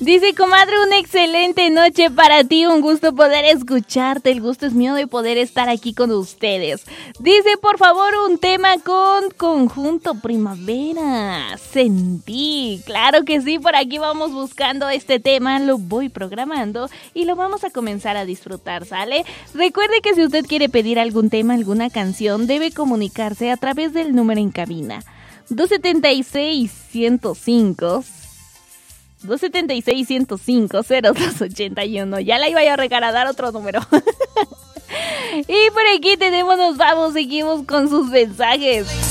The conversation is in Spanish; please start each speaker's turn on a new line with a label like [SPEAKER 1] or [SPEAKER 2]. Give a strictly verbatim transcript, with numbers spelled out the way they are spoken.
[SPEAKER 1] Dice, comadre, una excelente noche para ti, un gusto poder escucharte, el gusto es mío de poder estar aquí con ustedes. Dice, por favor, un tema con Conjunto Primavera, Sentí. Claro que sí, por aquí vamos buscando este tema, lo voy programando y lo vamos a comenzar a disfrutar, ¿sale? Recuerde que si usted quiere pedir algún tema, alguna canción, debe comunicarse a través del número en cabina dos siete seis, uno cero cinco dos siete seis, uno cero cinco, cero dos ocho uno. Ya la iba yo a regalar a dar otro número. Y por aquí tenemos, nos vamos, seguimos con sus mensajes.